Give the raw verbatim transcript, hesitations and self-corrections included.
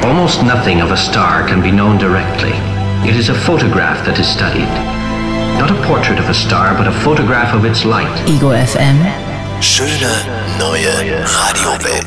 Almost nothing of a star can be known directly. It is a photograph that is studied. Not a portrait of a star, but a photograph of its light. Ego F M. Schöne neue Radiowelt.